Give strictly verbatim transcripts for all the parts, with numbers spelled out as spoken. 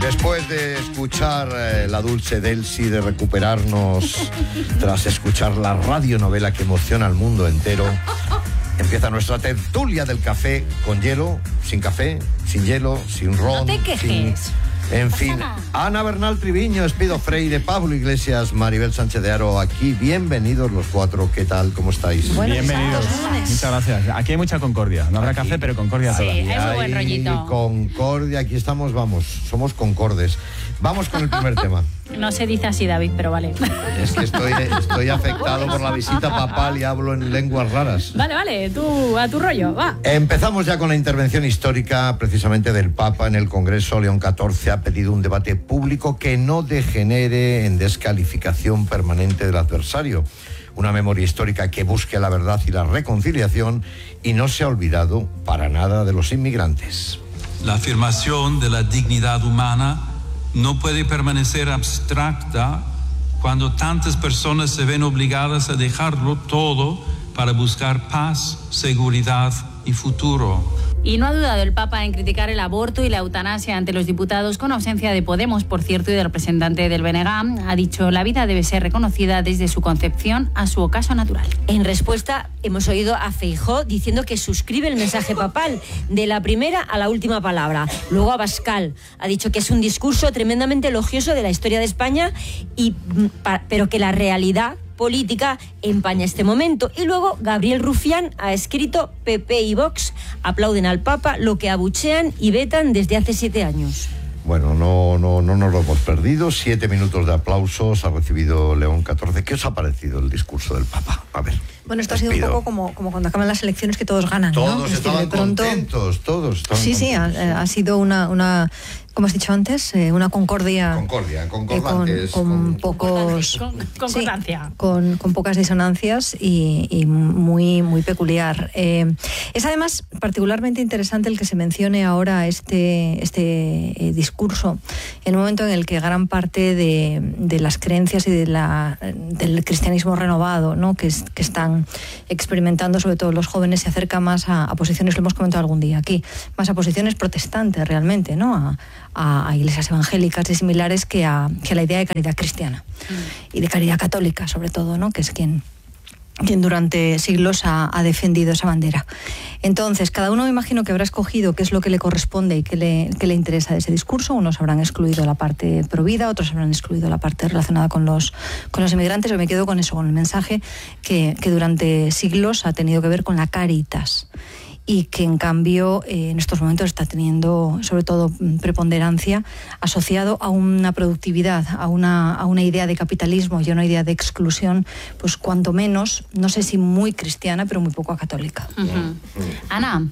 Después de escuchar eh, la dulce Delsi, de recuperarnos tras escuchar la radionovela que emociona al mundo entero, empieza nuestra tertulia del café con hielo, sin café, sin hielo, sin ron. No te quejes. Sin... En fin, Ana Bernal Triviño, Espido Freire, Pablo Iglesias, Maribel Sánchez de Haro, aquí. Bienvenidos los cuatro. ¿Qué tal? ¿Cómo estáis? Bueno, bienvenidos. Muchas gracias. Aquí hay mucha concordia. No habrá aquí café, pero concordia sí, todavía. Sí, hay muy buen rollito. Concordia, aquí estamos, vamos, somos concordes. Vamos con el primer tema. No se dice así, David, pero vale. Es que estoy, estoy afectado por la visita papal y hablo en lenguas raras. Vale, vale, tú a tu rollo, va. Empezamos ya con la intervención histórica, precisamente del Papa en el Congreso. León catorce ha pedido un debate público que no degenere en descalificación permanente del adversario. Una memoria histórica que busque la verdad y la reconciliación y no se ha olvidado para nada de los inmigrantes. La afirmación de la dignidad humana no puede permanecer abstracta cuando tantas personas se ven obligadas a dejarlo todo para buscar paz, seguridad y futuro. Y no ha dudado el Papa en criticar el aborto y la eutanasia ante los diputados, con ausencia de Podemos, por cierto, y del representante del B N G. Ha dicho: la vida debe ser reconocida desde su concepción a su ocaso natural. En respuesta, hemos oído a Feijóo diciendo que suscribe el mensaje papal, de la primera a la última palabra. Luego Abascal ha dicho que es un discurso tremendamente elogioso de la historia de España, y, pero que la realidad política empaña este momento. Y luego Gabriel Rufián ha escrito: P P y Vox aplauden al Papa lo que abuchean y vetan desde hace siete años. Bueno, no, no, no nos lo hemos perdido. Siete minutos de aplausos ha recibido León catorce. ¿Qué os ha parecido el discurso del Papa? A ver. Bueno, esto ha sido un poco como, como cuando acaban las elecciones, que todos ganan, todos, ¿no? Todos estaban de pronto... contentos, todos estaban Sí, contentos. sí, ha, ha sido una, una, como has dicho antes, eh, una concordia. Concordia, concordantes. Eh, con, con, con pocos... Con, concordancia. Sí, con, con pocas disonancias y, y muy, muy peculiar. Eh, es además particularmente interesante el que se mencione ahora este, este eh, discurso en un momento en el que gran parte de, de las creencias y de la, del cristianismo renovado, ¿no?, que, es, que están experimentando, sobre todo los jóvenes, se acerca más a, a posiciones, lo hemos comentado algún día aquí, más a posiciones protestantes realmente, ¿no?, a, a, a iglesias evangélicas y similares que a, que a la idea de caridad cristiana mm. y de caridad católica, sobre todo, ¿no?, que es quien quien durante siglos ha, ha defendido esa bandera. Entonces, cada uno me imagino que habrá escogido qué es lo que le corresponde y qué le, qué le interesa de ese discurso. Unos habrán excluido la parte provida, otros habrán excluido la parte relacionada con los, con los inmigrantes. Yo me quedo con eso, con el mensaje que, que durante siglos ha tenido que ver con la caritas, y que en cambio eh, en estos momentos está teniendo sobre todo preponderancia, asociado a una productividad, a una, a una idea de capitalismo y a una idea de exclusión, pues cuanto menos, no sé si muy cristiana, pero muy poco católica. Uh-huh. Ana.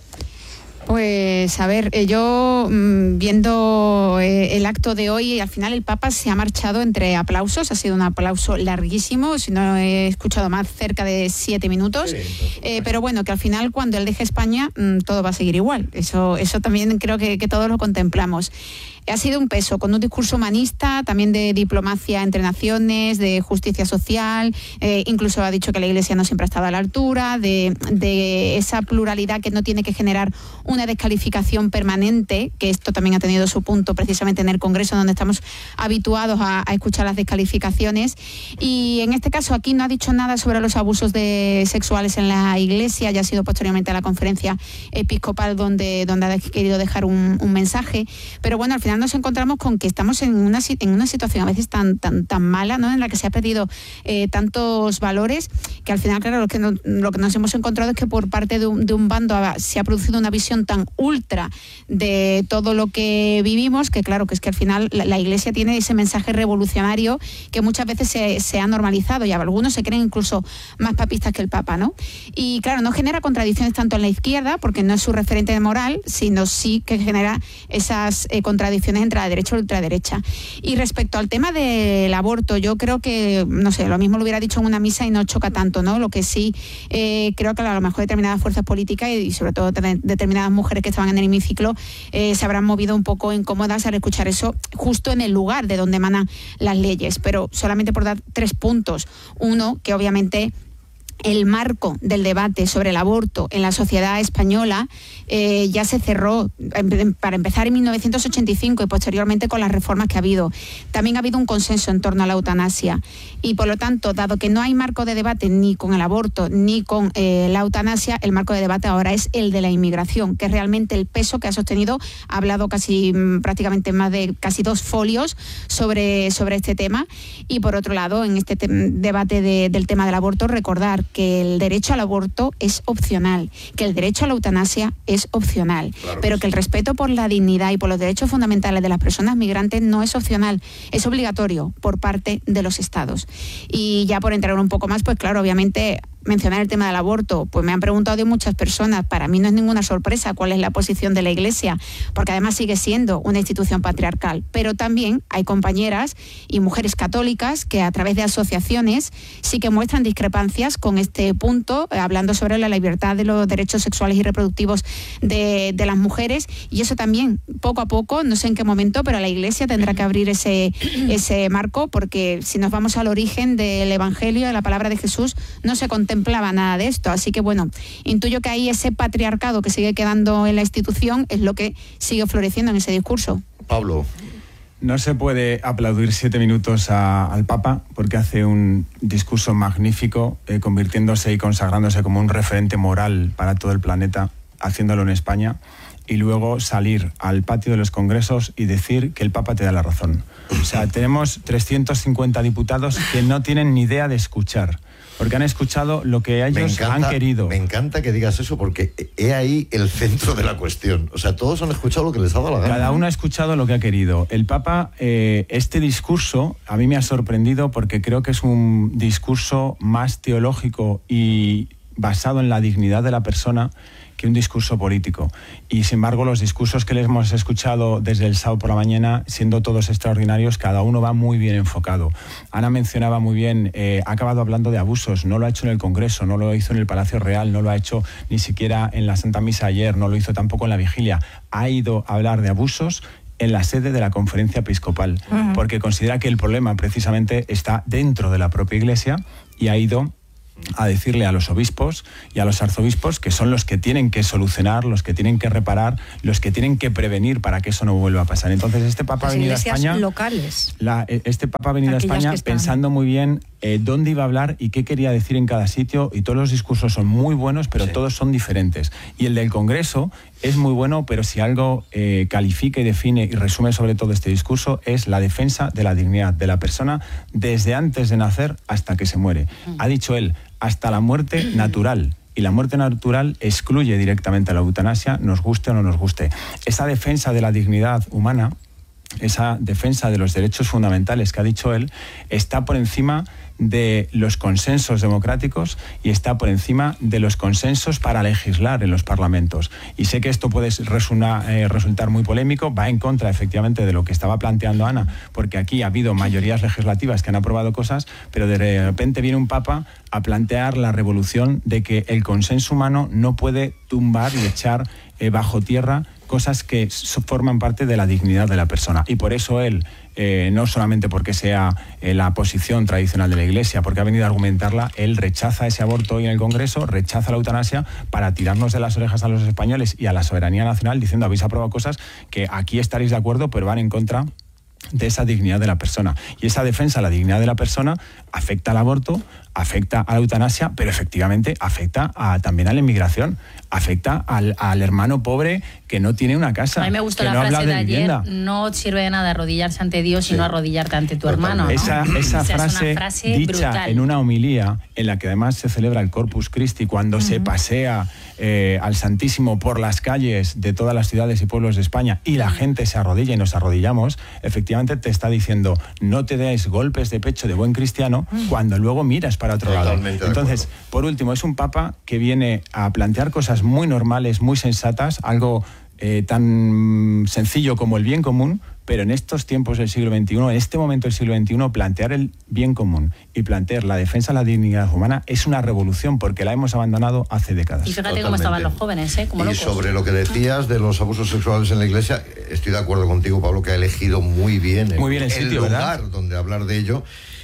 Pues a ver, eh, yo mmm, viendo eh, el acto de hoy, al final el Papa se ha marchado entre aplausos, ha sido un aplauso larguísimo, si no he escuchado más, cerca de siete minutos, sí, eh, pero bueno, que al final cuando él deje España mmm, todo va a seguir igual, eso, eso también creo que, que todos lo contemplamos. Ha sido un peso, con un discurso humanista, también de diplomacia entre naciones, de justicia social, eh, incluso ha dicho que la Iglesia no siempre ha estado a la altura, de, de esa pluralidad que no tiene que generar una descalificación permanente, que esto también ha tenido su punto precisamente en el Congreso, donde estamos habituados a, a escuchar las descalificaciones. Y en este caso aquí no ha dicho nada sobre los abusos de, sexuales en la Iglesia, ya ha sido posteriormente a la conferencia episcopal donde, donde ha querido dejar un, un mensaje, pero bueno, al final nos encontramos con que estamos en una, en una situación a veces tan, tan, tan mala, ¿no?, en la que se ha perdido eh, tantos valores, que al final, claro, lo que, no, lo que nos hemos encontrado es que por parte de un, de un bando se ha producido una visión tan ultra de todo lo que vivimos, que claro, que es que al final la, la Iglesia tiene ese mensaje revolucionario que muchas veces se, se ha normalizado, y algunos se creen incluso más papistas que el Papa, ¿no? Y claro, no genera contradicciones tanto en la izquierda, porque no es su referente moral, sino sí que genera esas eh, contradicciones entre la derecha y la ultraderecha. Y respecto al tema del aborto, yo creo que, no sé, lo mismo lo hubiera dicho en una misa y no choca tanto, ¿no? Lo que sí eh, creo que a lo mejor determinadas fuerzas políticas y sobre todo determinadas mujeres que estaban en el hemiciclo eh, se habrán movido un poco incómodas al escuchar eso justo en el lugar de donde emanan las leyes, pero solamente por dar tres puntos. Uno, que obviamente el marco del debate sobre el aborto en la sociedad española eh, ya se cerró, para empezar en mil novecientos ochenta y cinco y posteriormente con las reformas que ha habido. También ha habido un consenso en torno a la eutanasia y por lo tanto, dado que no hay marco de debate ni con el aborto ni con eh, la eutanasia, el marco de debate ahora es el de la inmigración, que es realmente el peso que ha sostenido. Ha hablado casi prácticamente más de casi dos folios sobre, sobre este tema. Y por otro lado, en este te- debate de, del tema del aborto, recordar que el derecho al aborto es opcional, que el derecho a la eutanasia es opcional, claro, pero que el respeto por la dignidad y por los derechos fundamentales de las personas migrantes no es opcional, es obligatorio por parte de los Estados. Y ya por entrar un poco más, pues claro, obviamente mencionar el tema del aborto, pues me han preguntado de muchas personas, para mí no es ninguna sorpresa cuál es la posición de la Iglesia, porque además sigue siendo una institución patriarcal, pero también hay compañeras y mujeres católicas que a través de asociaciones sí que muestran discrepancias con este punto, eh, hablando sobre la libertad de los derechos sexuales y reproductivos de, de las mujeres, y eso también, poco a poco, no sé en qué momento, pero la Iglesia tendrá que abrir ese, ese marco, porque si nos vamos al origen del Evangelio, de la palabra de Jesús, no se contempla contemplaba nada de esto, así que bueno, intuyo que ahí ese patriarcado que sigue quedando en la institución es lo que sigue floreciendo en ese discurso. Pablo. No se puede aplaudir siete minutos a, al Papa porque hace un discurso magnífico, eh, convirtiéndose y consagrándose como un referente moral para todo el planeta, haciéndolo en España, y luego salir al patio de los congresos y decir que el Papa te da la razón. O sea, tenemos trescientos cincuenta diputados que no tienen ni idea de escuchar, porque han escuchado lo que ellos encanta, han querido. Me encanta que digas eso, porque he ahí el centro de la cuestión. O sea, todos han escuchado lo que les ha dado la gana. Cada uno ha escuchado lo que ha querido. El Papa, eh, este discurso, a mí me ha sorprendido porque creo que es un discurso más teológico y basado en la dignidad de la persona que un discurso político. Y sin embargo, los discursos que les hemos escuchado desde el sábado por la mañana, siendo todos extraordinarios, cada uno va muy bien enfocado. Ana mencionaba muy bien, eh, ha acabado hablando de abusos, no lo ha hecho en el Congreso, no lo hizo en el Palacio Real, no lo ha hecho ni siquiera en la Santa Misa ayer, no lo hizo tampoco en la Vigilia. Ha ido a hablar de abusos en la sede de la Conferencia Episcopal, uh-huh. porque considera que el problema precisamente está dentro de la propia Iglesia y ha ido a decirle a los obispos y a los arzobispos que son los que tienen que solucionar, los que tienen que reparar, los que tienen que prevenir para que eso no vuelva a pasar. Entonces este Papa ha venido a España, locales. La, este Papa ha venido a España pensando muy bien eh, dónde iba a hablar y qué quería decir en cada sitio, y todos los discursos son muy buenos, pero sí. todos son diferentes. Y el del Congreso es muy bueno, pero si algo eh, califica y define y resume sobre todo este discurso es la defensa de la dignidad de la persona desde antes de nacer hasta que se muere. Ha dicho él, hasta la muerte natural. Y la muerte natural excluye directamente a la eutanasia, nos guste o no nos guste. Esa defensa de la dignidad humana, esa defensa de los derechos fundamentales que ha dicho él, está por encima de los consensos democráticos y está por encima de los consensos para legislar en los parlamentos. Y sé que esto puede resuna, eh, resultar muy polémico, va en contra efectivamente de lo que estaba planteando Ana, porque aquí ha habido mayorías legislativas que han aprobado cosas, pero de repente viene un Papa a plantear la revolución de que el consenso humano no puede tumbar y echar eh, bajo tierra cosas que forman parte de la dignidad de la persona. Y por eso él, eh, no solamente porque sea eh, la posición tradicional de la Iglesia, porque ha venido a argumentarla, él rechaza ese aborto hoy en el Congreso, rechaza la eutanasia para tirarnos de las orejas a los españoles y a la soberanía nacional, diciendo habéis aprobado cosas que aquí estaréis de acuerdo, pero van en contra de esa dignidad de la persona. Y esa defensa a la dignidad de la persona afecta al aborto, afecta a la eutanasia, pero efectivamente afecta a, también a la inmigración, afecta al, al hermano pobre que no tiene una casa. A mí me gustó la no frase de, de ayer, vivienda. No sirve de nada arrodillarse ante Dios, sí. sino arrodillarte ante tu hermano, ¿no? Esa, esa o sea, frase, es una frase dicha brutal. En una homilía en la que además se celebra el Corpus Christi, cuando uh-huh. se pasea eh, al Santísimo por las calles de todas las ciudades y pueblos de España y la uh-huh. gente se arrodilla y nos arrodillamos, efectivamente te está diciendo no te des golpes de pecho de buen cristiano uh-huh. cuando luego miras para otro Totalmente lado. Entonces, por último, es un Papa que viene a plantear cosas muy normales, muy sensatas, algo eh, tan sencillo como el bien común, pero en estos tiempos del siglo veintiuno, en este momento del siglo veintiuno, plantear el bien común y plantear la defensa de la dignidad humana es una revolución, porque la hemos abandonado hace décadas. Y fíjate Totalmente. Cómo estaban los jóvenes, ¿eh? Como y locos. Sobre lo que decías de los abusos sexuales en la Iglesia, estoy de acuerdo contigo, Pablo, que ha elegido muy bien el, muy bien el, el sitio, lugar ¿verdad? donde hablar de ello.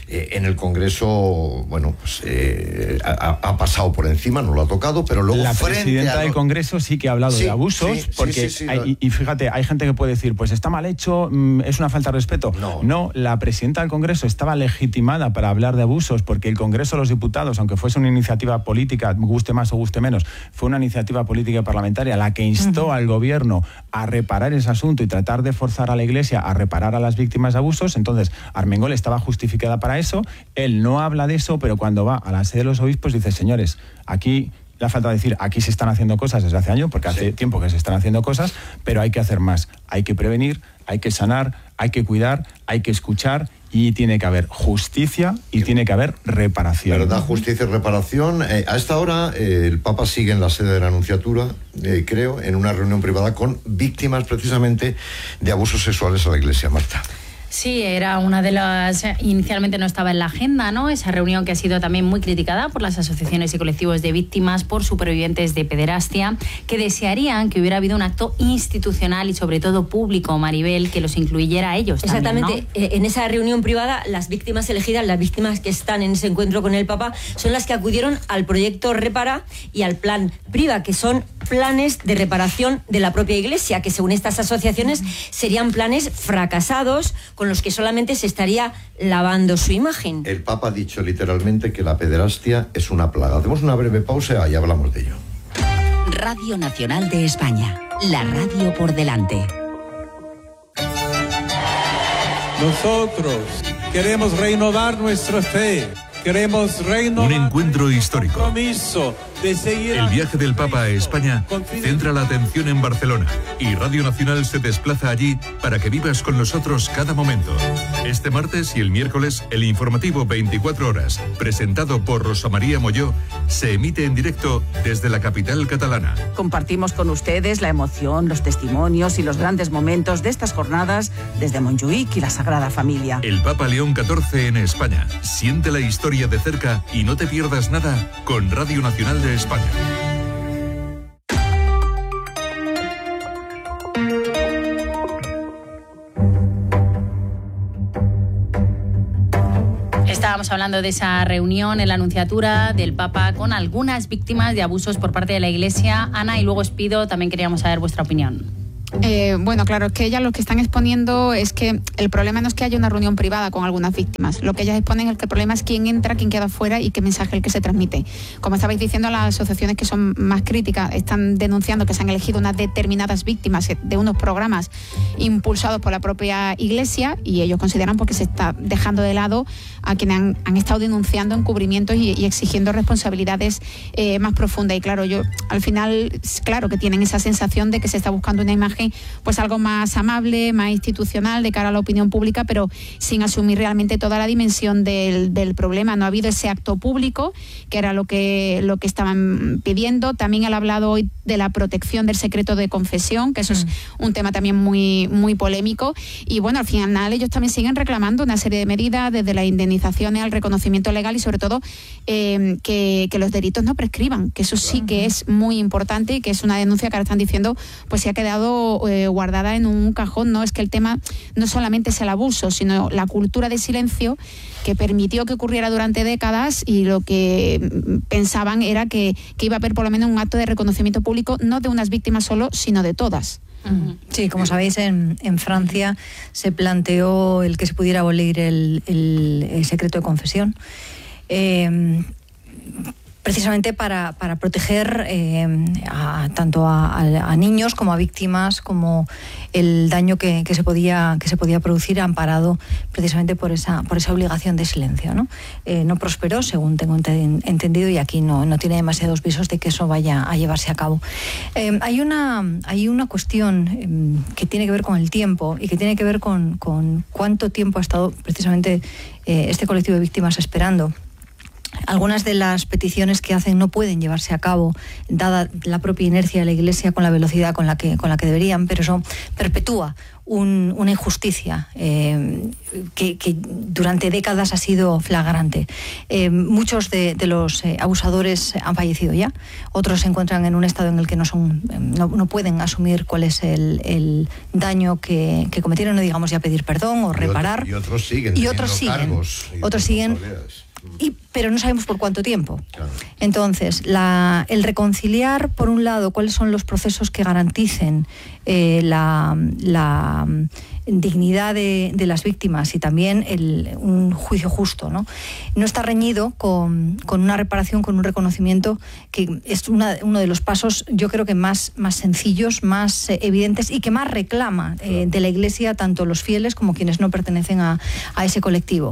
eh, en el Congreso, bueno, pues eh, ha, ha pasado por encima, no lo ha tocado, pero luego la frente presidenta a lo... del Congreso sí que ha hablado sí, de abusos, sí, porque sí, sí, sí, hay, lo... y, y fíjate, hay gente que puede decir, pues está mal hecho, es una falta de respeto. No, no, la presidenta del Congreso estaba legitimada para hablar de abusos, porque el Congreso de los Diputados, aunque fuese una iniciativa política, guste más o guste menos, fue una iniciativa política y parlamentaria la que instó uh-huh. al gobierno a reparar ese asunto y tratar de forzar a la Iglesia a reparar a las víctimas de abusos. Entonces Armengol estaba justificada para eso, él no habla de eso, pero cuando va a la sede de los obispos dice, señores, aquí le falta decir, aquí se están haciendo cosas desde hace años, porque hace sí. tiempo que se están haciendo cosas, pero hay que hacer más, hay que prevenir, hay que sanar, hay que cuidar, hay que escuchar, y tiene que haber justicia y tiene que haber reparación. Verdad, justicia y reparación. Eh, a esta hora eh, el Papa sigue en la sede de la Nunciatura, eh, creo, en una reunión privada con víctimas precisamente de abusos sexuales a la Iglesia. Marta. Sí, era una de las... Inicialmente no estaba en la agenda, ¿no? Esa reunión que ha sido también muy criticada por las asociaciones y colectivos de víctimas por supervivientes de pederastia, que desearían que hubiera habido un acto institucional y sobre todo público, Maribel, que los incluyera a ellos. Exactamente. También, ¿no? En esa reunión privada, las víctimas elegidas, las víctimas que están en ese encuentro con el Papa, son las que acudieron al proyecto Repara y al plan Priva, que son planes de reparación de la propia Iglesia, que según estas asociaciones serían planes fracasados, con los que solamente se estaría lavando su imagen. El Papa ha dicho literalmente que la pederastia es una plaga. Hacemos una breve pausa y hablamos de ello. Radio Nacional de España, la radio por delante. Nosotros queremos renovar nuestra fe. Queremos renovar un encuentro histórico. Compromiso de seguir. El viaje del Papa a España centra la atención en Barcelona y Radio Nacional se desplaza allí para que vivas con nosotros cada momento. Este martes y el miércoles, el informativo veinticuatro horas, presentado por Rosa María Molló, se emite en directo desde la capital catalana. Compartimos con ustedes la emoción, los testimonios y los grandes momentos de estas jornadas desde Montjuïc y la Sagrada Familia. El Papa León catorce en España. Siente la historia de cerca y no te pierdas nada con Radio Nacional de España. Estábamos hablando de esa reunión en la Nunciatura del Papa con algunas víctimas de abusos por parte de la Iglesia. Ana, y luego os pido, también queríamos saber vuestra opinión. Eh, bueno, claro, es que ellas lo que están exponiendo es que el problema no es que haya una reunión privada con algunas víctimas. Lo que ellas exponen es que el problema es quién entra, quién queda fuera y qué mensaje es el que se transmite. Como estabais diciendo, las asociaciones que son más críticas están denunciando que se han elegido unas determinadas víctimas de unos programas impulsados por la propia Iglesia, y ellos consideran porque se está dejando de lado a quienes han, han estado denunciando encubrimientos y, y exigiendo responsabilidades eh, más profundas. Y claro, yo al final, claro que tienen esa sensación de que se está buscando una imagen pues algo más amable, más institucional de cara a la opinión pública, pero sin asumir realmente toda la dimensión del, del problema. No ha habido ese acto público, que era lo que, lo que estaban pidiendo. También él ha hablado hoy de la protección del secreto de confesión, que eso mm. es un tema también muy, muy polémico. Y bueno, al final ellos también siguen reclamando una serie de medidas, desde las indemnizaciones al reconocimiento legal y sobre todo eh, que, que los delitos no prescriban, que eso sí que es muy importante y que es una denuncia que ahora están diciendo pues se ha quedado Eh, guardada en un cajón. No es que el tema no solamente es el abuso, sino la cultura de silencio que permitió que ocurriera durante décadas, y lo que pensaban era que, que iba a haber por lo menos un acto de reconocimiento público, no de unas víctimas solo, sino de todas. Sí, como sabéis, en, en Francia se planteó el que se pudiera abolir el, el, el secreto de confesión. Eh, precisamente para, para proteger eh, a, tanto a, a, a niños como a víctimas, como el daño que, que, se podía, que se podía producir amparado precisamente por esa, por esa obligación de silencio, ¿no? Eh, no prosperó, según tengo ent- entendido, y aquí no, no tiene demasiados visos de que eso vaya a llevarse a cabo. Eh, hay, una, hay una cuestión eh, que tiene que ver con el tiempo y que tiene que ver con, con cuánto tiempo ha estado precisamente eh, este colectivo de víctimas esperando algunas de las peticiones que hacen no pueden llevarse a cabo, dada la propia inercia de la Iglesia con la velocidad con la que, con la que deberían, pero eso perpetúa un, una injusticia eh, que, que durante décadas ha sido flagrante. Eh, muchos de, de los eh, abusadores han fallecido ya, otros se encuentran en un estado en el que no, son, no, no pueden asumir cuál es el, el daño que, que cometieron, no digamos ya pedir perdón o reparar. Y, otro, y otros siguen y otros siguen, cargos, y otros siguen Y, pero no sabemos por cuánto tiempo. Claro. Entonces, la, el reconciliar, por un lado, cuáles son los procesos que garanticen eh, la, la dignidad de, de las víctimas y también el, un juicio justo, ¿no? No está reñido con, con una reparación, con un reconocimiento, que es una, uno de los pasos, yo creo que más, más sencillos, más eh, evidentes y que más reclama eh, de la Iglesia tanto los fieles como quienes no pertenecen a, a ese colectivo.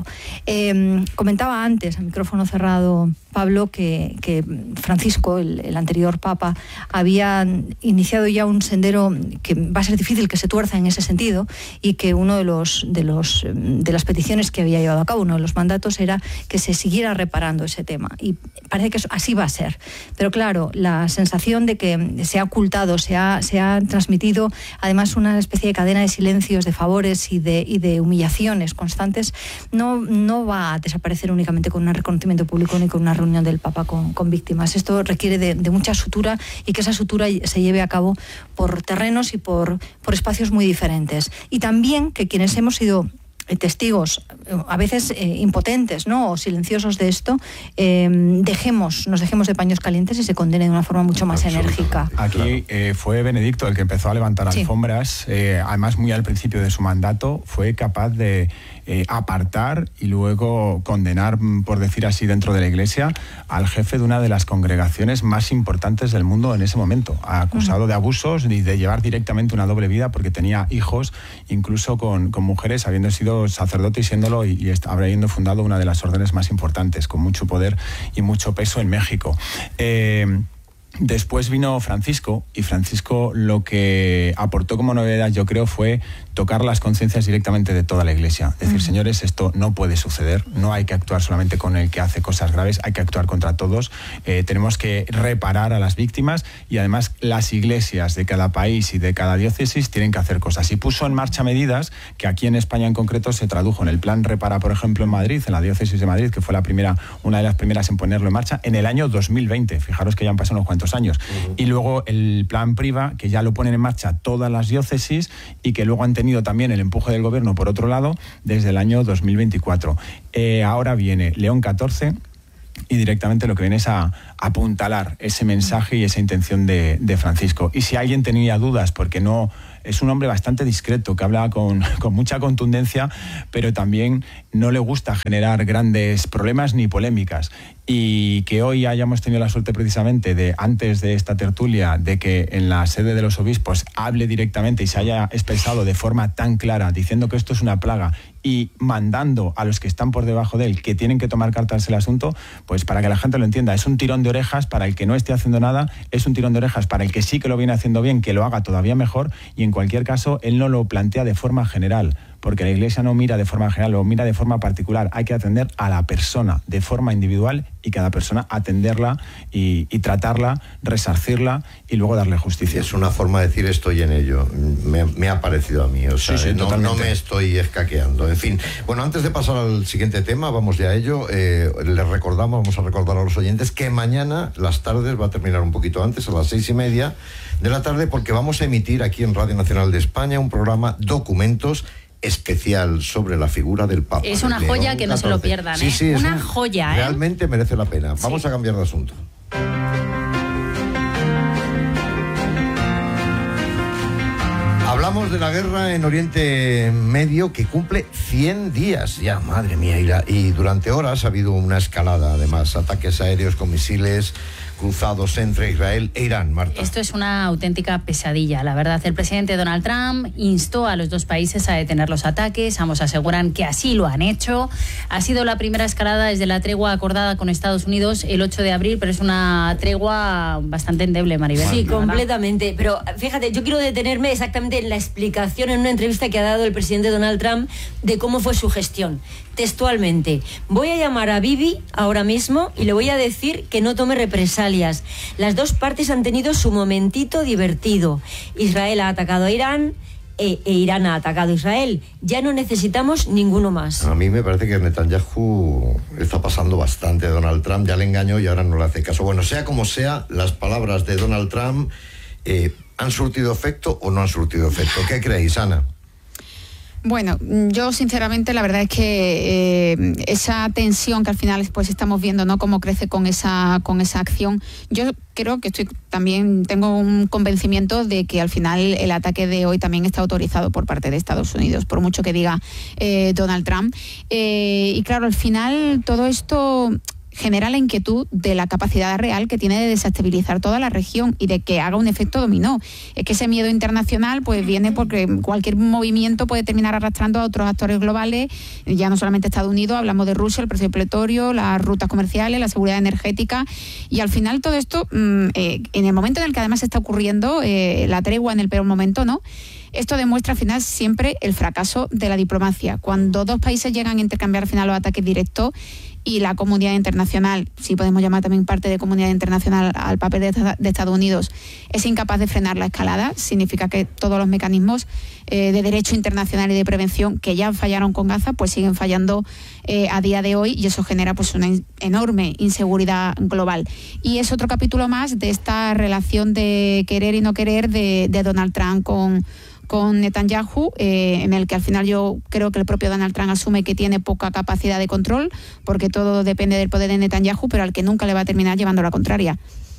Eh, comentaba antes, a micrófono cerrado, Pablo, que, que Francisco, el, el anterior Papa, había iniciado ya un sendero que va a ser difícil que se tuerza en ese sentido, y que uno de los de los de las peticiones que había llevado a cabo, uno de los mandatos, era que se siguiera reparando ese tema, y parece que así va a ser. Pero claro, la sensación de que se ha ocultado, se ha, se ha transmitido además una especie de cadena de silencios, de favores y de, y de humillaciones constantes, no, no va a desaparecer únicamente con un reconocimiento público ni con una reunión del Papa con, con víctimas. Esto requiere de, de mucha sutura, y que esa sutura se lleve a cabo por terrenos y por, por espacios muy diferentes. Y también que quienes hemos sido testigos, a veces eh, impotentes, ¿no?, o silenciosos de esto, eh, dejemos, nos dejemos de paños calientes y se condene de una forma mucho más enérgica. Aquí eh, fue Benedicto el que empezó a levantar sí. alfombras, eh, además muy al principio de su mandato, fue capaz de eh, apartar y luego condenar, por decir así, dentro de la Iglesia, al jefe de una de las congregaciones más importantes del mundo en ese momento, acusado uh-huh. de abusos y de llevar directamente una doble vida, porque tenía hijos, incluso con, con mujeres, habiendo sido sacerdote y siéndolo, y, y habiendo fundado una de las órdenes más importantes, con mucho poder y mucho peso en México. Eh, Después vino Francisco, y Francisco lo que aportó como novedad, yo creo, fue tocar las conciencias directamente de toda la Iglesia. Decir, uh-huh. señores, esto no puede suceder, no hay que actuar solamente con el que hace cosas graves, hay que actuar contra todos, eh, tenemos que reparar a las víctimas, y además las iglesias de cada país y de cada diócesis tienen que hacer cosas. Y puso en marcha medidas que aquí en España en concreto se tradujo en el Plan Repara, por ejemplo, en Madrid, en la diócesis de Madrid, que fue la primera, una de las primeras en ponerlo en marcha, en el año dos mil veinte. Fijaros que ya han pasado unos cuantos años. Uh-huh. Y luego el Plan Priva, que ya lo ponen en marcha todas las diócesis, y que luego han tenido también el empuje del gobierno por otro lado desde el año dos mil veinticuatro. Eh, ahora viene León catorce, y directamente lo que viene es a apuntalar ese mensaje y esa intención de, de Francisco. Y si alguien tenía dudas, porque no... Es un hombre bastante discreto, que habla con, con mucha contundencia, pero también no le gusta generar grandes problemas ni polémicas. Y que hoy hayamos tenido la suerte precisamente de, antes de esta tertulia, de que en la sede de los obispos hable directamente y se haya expresado de forma tan clara, diciendo que esto es una plaga y mandando a los que están por debajo de él que tienen que tomar cartas el asunto, pues para que la gente lo entienda, es un tirón de orejas para el que no esté haciendo nada, es un tirón de orejas para el que sí que lo viene haciendo bien, que lo haga todavía mejor, y en cualquier caso él no lo plantea de forma general, porque la Iglesia no mira de forma general, lo mira de forma particular. Hay que atender a la persona de forma individual, y cada persona atenderla y, y tratarla, resarcirla y luego darle justicia. Es una forma de decir estoy en ello. Me, me ha parecido a mí. O sea, sí, sí, no, no me estoy escaqueando. En fin, bueno, antes de pasar al siguiente tema, vamos ya a ello. Eh, les recordamos, vamos a recordar a los oyentes que mañana las tardes va a terminar un poquito antes, a las seis y media de la tarde, porque vamos a emitir aquí en Radio Nacional de España un programa Documentos especial sobre la figura del Papa. Es una joya, León que no catorce. Se lo pierdan, ¿eh? Sí, sí, una un, joya, ¿eh? Realmente merece la pena. Vamos sí. a cambiar de asunto. Hablamos de la guerra en Oriente Medio, que cumple cien días ya, madre mía, y, la, y durante horas ha habido una escalada, además, ataques aéreos con misiles cruzados entre Israel e Irán. Marta. Esto es una auténtica pesadilla, la verdad. El presidente Donald Trump instó a los dos países a detener los ataques. Ambos aseguran que así lo han hecho. Ha sido la primera escalada desde la tregua acordada con Estados Unidos el ocho de abril, pero es una tregua bastante endeble, Maribel. Sí, ¿verdad? completamente. Pero fíjate, yo quiero detenerme exactamente en la explicación en una entrevista que ha dado el presidente Donald Trump de cómo fue su gestión. Textualmente, voy a llamar a Bibi ahora mismo y le voy a decir que no tome represalias. Las dos partes han tenido su momentito divertido. Israel ha atacado a Irán e, e Irán ha atacado a Israel. Ya no necesitamos ninguno más. A mí me parece que Netanyahu está pasando bastante. Donald Trump ya le engañó y ahora no le hace caso. Bueno, sea como sea, las palabras de Donald Trump eh, ¿han surtido efecto o no han surtido efecto? ¿Qué creéis, Ana? Bueno, yo sinceramente la verdad es que eh, esa tensión que al final pues estamos viendo, ¿no? Cómo crece con esa con esa acción. Yo creo que estoy también tengo un convencimiento de que al final el ataque de hoy también está autorizado por parte de Estados Unidos, por mucho que diga eh, Donald Trump. Eh, y claro, al final todo esto genera la inquietud de la capacidad real que tiene de desestabilizar toda la región y de que haga un efecto dominó. Es que ese miedo internacional pues viene porque cualquier movimiento puede terminar arrastrando a otros actores globales, ya no solamente Estados Unidos, hablamos de Rusia, el precio del petróleo, las rutas comerciales, la seguridad energética, y al final todo esto, mmm, eh, en el momento en el que además está ocurriendo eh, la tregua en el peor momento, ¿no? Esto demuestra al final siempre el fracaso de la diplomacia. Cuando dos países llegan a intercambiar al final los ataques directos y la comunidad internacional, si podemos llamar también parte de comunidad internacional al papel de, de Estados Unidos, es incapaz de frenar la escalada, significa que todos los mecanismos eh, de derecho internacional y de prevención que ya fallaron con Gaza, pues siguen fallando eh, a día de hoy, y eso genera pues una in- enorme inseguridad global. Y es otro capítulo más de esta relación de querer y no querer de, de Donald Trump con con Netanyahu, eh, en el que al final yo creo que el propio Donald Trump asume que tiene poca capacidad de control, porque todo depende del poder de Netanyahu, pero al que nunca le va a terminar llevando la contraria.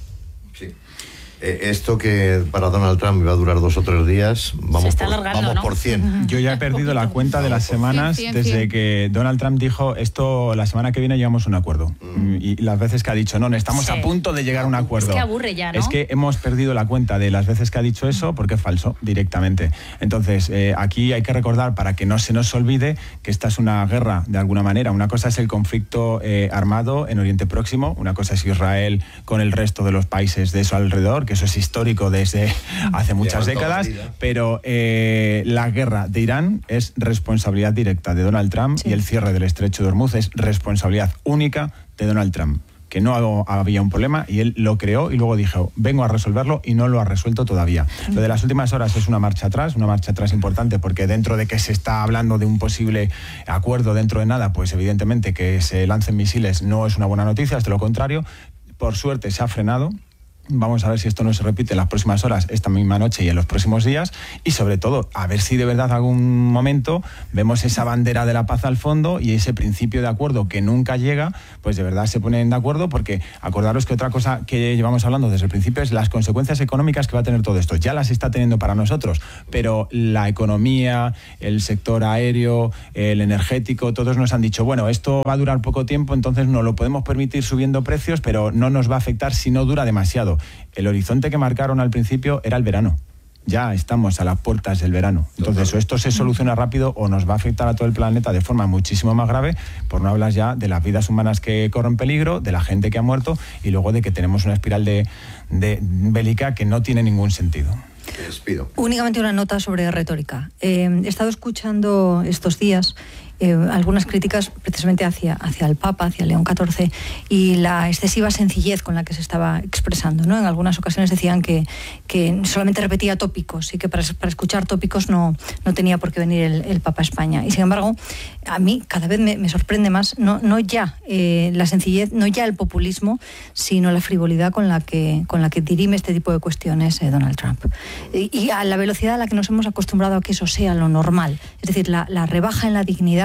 Sí. Eh, esto que para Donald Trump iba a durar dos o tres días, vamos, por, vamos ¿no? por cien. Yo ya he perdido la cuenta de las semanas cien, cien, desde cien. que Donald Trump dijo esto, la semana que viene llegamos a un acuerdo. Mm. Y las veces que ha dicho, no, estamos sí. a punto de llegar a un acuerdo. Es que aburre ya, ¿no? Es que hemos perdido la cuenta de las veces que ha dicho eso porque es falso, directamente. Entonces, eh, aquí hay que recordar, para que no se nos olvide, que esta es una guerra, de alguna manera. Una cosa es el conflicto eh, armado en Oriente Próximo, una cosa es Israel con el resto de los países de su alrededor, que eso es histórico desde hace muchas décadas, pero eh, la guerra de Irán es responsabilidad directa de Donald Trump, sí. y el cierre del estrecho de Hormuz es responsabilidad única de Donald Trump, que no había un problema y él lo creó y luego dijo, vengo a resolverlo, y no lo ha resuelto todavía. Lo de las últimas horas es una marcha atrás, una marcha atrás importante, porque dentro de que se está hablando de un posible acuerdo dentro de nada, pues evidentemente que se lancen misiles no es una buena noticia, es de lo contrario. Por suerte se ha frenado. Vamos a ver si esto no se repite en las próximas horas, esta misma noche y en los próximos días, y sobre todo a ver si de verdad algún momento vemos esa bandera de la paz al fondo y ese principio de acuerdo que nunca llega, pues de verdad se ponen de acuerdo, porque acordaros que otra cosa que llevamos hablando desde el principio es las consecuencias económicas que va a tener todo esto. Ya las está teniendo para nosotros, pero la economía, el sector aéreo, el energético, todos nos han dicho, bueno, esto va a durar poco tiempo, entonces no lo podemos permitir subiendo precios, pero no nos va a afectar si no dura demasiado. El horizonte que marcaron al principio era el verano. Ya estamos a las puertas del verano. Entonces, o esto se soluciona rápido o nos va a afectar a todo el planeta de forma muchísimo más grave, por no hablar ya de las vidas humanas que corren peligro, de la gente que ha muerto, y luego de que tenemos una espiral de, de bélica que no tiene ningún sentido. Despido. Únicamente una nota sobre retórica. Eh, he estado escuchando estos días Eh, algunas críticas precisamente hacia, hacia el Papa, hacia León catorce, y la excesiva sencillez con la que se estaba expresando, ¿no? En algunas ocasiones decían que, que solamente repetía tópicos y que para, para escuchar tópicos no, no tenía por qué venir el, el Papa a España. Y sin embargo, a mí cada vez me, me sorprende más, no, no ya eh, la sencillez, no ya el populismo, sino la frivolidad con la que, con la que dirime este tipo de cuestiones eh, Donald Trump. Y, y a la velocidad a la que nos hemos acostumbrado a que eso sea lo normal. Es decir, la, la rebaja en la dignidad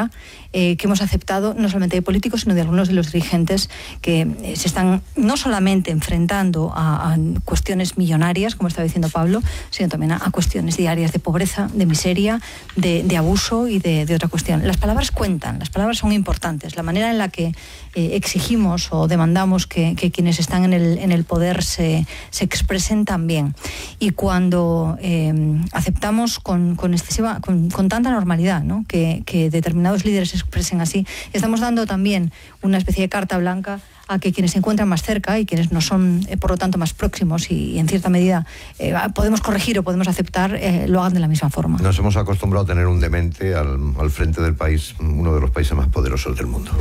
normalidad eh, que hemos aceptado no solamente de políticos, sino de algunos de los dirigentes que eh, se están no solamente enfrentando a, a cuestiones millonarias, como estaba diciendo Pablo, sino también a, a cuestiones diarias de pobreza, de miseria, de, de abuso y de, de otra cuestión. Las palabras cuentan, las palabras son importantes. La manera en la que eh, exigimos o demandamos que, que quienes están en el, en el poder se, se expresen también. Y cuando eh, aceptamos con, con excesiva, con, con tanta normalidad, ¿no?, que, que determinados líderes se expresen así, estamos dando también una especie de carta blanca a que quienes se encuentran más cerca y quienes no son, eh, por lo tanto, más próximos y, y en cierta medida eh, podemos corregir o podemos aceptar, eh, lo hagan de la misma forma. Nos hemos acostumbrado a tener un demente al, al frente del país, uno de los países más poderosos del mundo.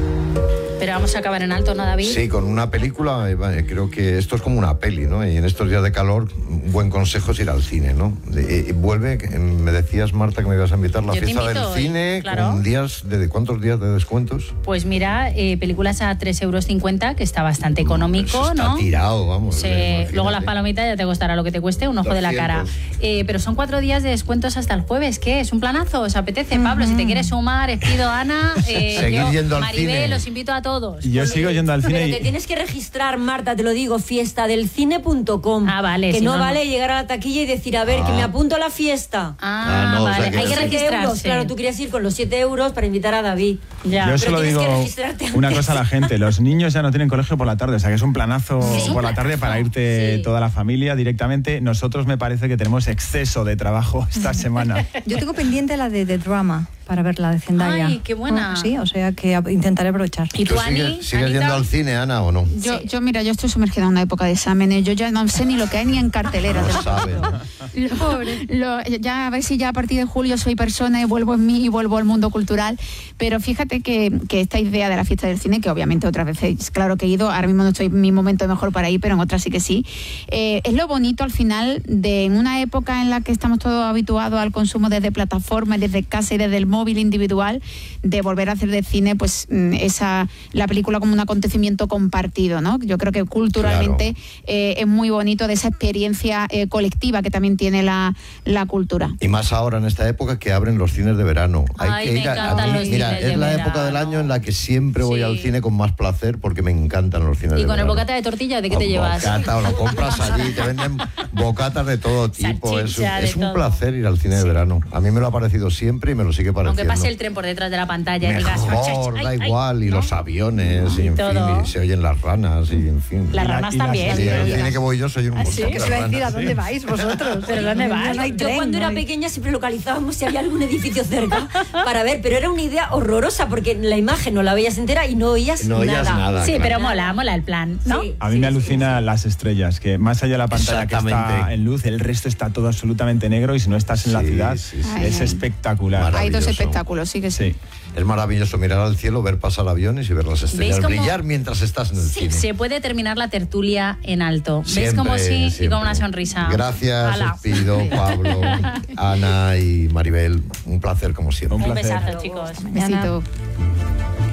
Pero vamos a acabar en alto, ¿no, David? Sí, con una película, eh, creo que esto es como una peli, ¿no? Y en estos días de calor, un buen consejo es ir al cine, ¿no? Eh, vuelve, me decías, Marta, que me ibas a invitar la Yo te fiesta invito del cine, hoy, claro. con días, de ¿cuántos días de descuentos? Pues mira, eh, películas a tres euros cincuenta, que está bastante económico, Eso está ¿no? tirado, vamos. Sí, luego las palomitas ya te costará lo que te cueste, un ojo de la cara. Eh, pero son cuatro días de descuentos hasta el jueves, ¿qué? ¿Es un planazo? ¿Os apetece? Uh-huh. Pablo, si te quieres sumar, os pido a Ana, eh, Seguir yo, yendo al Maribel, cine. los invito a todos. Yo sigo yendo al cine. Pero Y... te tienes que registrar, Marta, te lo digo, fiesta del cine punto com. Ah, vale. Que si no, no vale llegar a la taquilla y decir, a ver, Ah. que me apunto a la fiesta. Ah, Ah, no, vale. o sea que Hay que sí. registrarse. Euros. Claro, tú querías ir con los siete euros para invitar a David. Ya. Yo Pero solo tienes digo que registrarte una antes. cosa a la gente, los niños ya no tienen colegio por la tarde, o sea que es un planazo Es un por la tarde planazo. para irte Sí. toda la familia directamente. Nosotros me parece que tenemos exceso de trabajo esta semana. Yo tengo pendiente la de The Drama para ver la de Zendaya. Ay, qué buena. Ah, sí, o sea que intentaré aprovechar. ¿Y tú, ¿Tú Ani? sigues, sigues Anita? yendo al cine, Ana, o no? Yo, yo, mira, yo estoy sumergida en una época de exámenes. Yo ya no sé ni lo que hay ni en cartelera. No te lo sabe, juro. ¿no? Lo- lo- ya a ver si ya a partir de julio soy persona y vuelvo en mí y vuelvo al mundo cultural. Pero fíjate que, que esta idea de la fiesta del cine, que obviamente otras veces, claro que he ido, ahora mismo no estoy en mi momento mejor para ir, pero en otras sí que sí, eh, es lo bonito al final de en una época en la que estamos todos habituados al consumo desde plataformas, desde casa y desde el móvil individual, de volver a hacer de cine pues esa la película como un acontecimiento compartido, ¿no? Yo creo que culturalmente Claro. eh, es muy bonito de esa experiencia eh, colectiva que también tiene la, la cultura. Y más ahora en esta época que abren los cines de verano. Hay Ay, que me ir a- a encantan mí- los mira, cines es de la verano. época del año en la que siempre voy Sí. al cine con más placer porque me encantan los cines ¿Y de con el verano. bocata de tortilla de qué te Con llevas? Bocata, o lo compras allí, te venden bocatas de todo tipo. Es, un- Salchicha, de es un todo. placer ir al cine de verano. A mí me lo ha parecido siempre y me lo sigue pareciendo. Aunque pase el tren por detrás de la pantalla y digas, Mejor, "Ay, da ay", igual, y ¿no? los aviones, y en todo. fin, y se oyen las ranas, y en fin. Las Y la- ranas y las también. Sí, estrellas. al cine que voy yo soy un ¿Ah, montón sí? de Que os iba a decir, ¿a ranas, dónde sí. vais vosotros? ¿Pero dónde vais? No hay Yo tren, cuando no era hay- pequeña siempre localizábamos si había algún edificio cerca para ver, pero era una idea horrorosa porque la imagen no la veías entera y no oías No oías nada. nada. Sí, claro. pero mola, mola el plan, ¿no? Sí. A mí me alucina las estrellas, que más allá de la pantalla que está Exactamente. en luz, el resto está todo absolutamente negro y si no estás en la Sí, ciudad sí, sí. es Ay, ay. espectacular. Maravilloso. Hay dos espectáculos, sí que sí. Sí. Es maravilloso mirar al cielo, ver pasar aviones y ver las estrellas cómo- brillar mientras estás en el Sí, cine. se puede terminar la tertulia en alto. ¿Ves Siempre, cómo sí? Y siempre. con una sonrisa. Gracias, Hala. os pido, Pablo, Ana y Maribel. Un placer como siempre. Un Un placer. besazo, chicos. Besito.